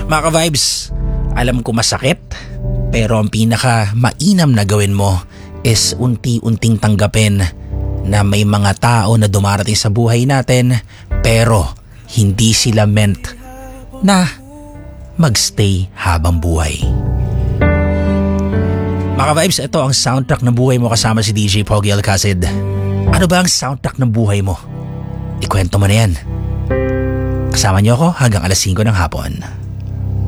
Mga ka-vibes, alam ko masakit, pero ang pinaka mainam na gawin mo is unti-unting tanggapin na may mga tao na dumarating sa buhay natin pero hindi sila meant na magstay habang buhay. Mga vibes, ito ang soundtrack ng buhay mo kasama si DJ Pogi Alcacid. Ano ba ang soundtrack ng buhay mo? Ikwento mo na yan. Kasama niyo ako hanggang alas 5 ng hapon.